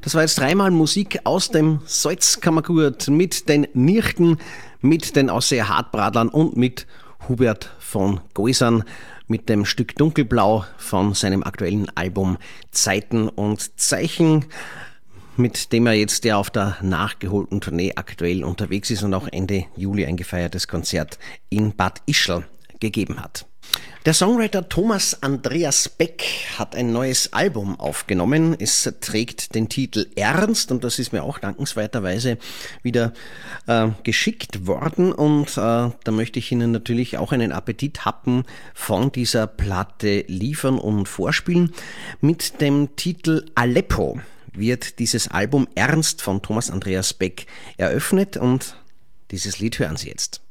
Das war jetzt dreimal Musik aus dem Salzkammergurt mit den Nirchten, mit den Ausseher Hartbradlern und mit Hubert von Geusern mit dem Stück Dunkelblau von seinem aktuellen Album Zeiten und Zeichen, mit dem er jetzt ja auf der nachgeholten Tournee aktuell unterwegs ist und auch Ende Juli ein gefeiertes Konzert in Bad Ischl gegeben hat. Der Songwriter Thomas Andreas Beck hat ein neues Album aufgenommen. Es trägt den Titel Ernst und das ist mir auch dankenswerterweise wieder geschickt worden. Und da möchte ich Ihnen natürlich auch einen Appetithappen von dieser Platte liefern und vorspielen. Mit dem Titel Aleppo wird dieses Album Ernst von Thomas Andreas Beck eröffnet und dieses Lied hören Sie jetzt.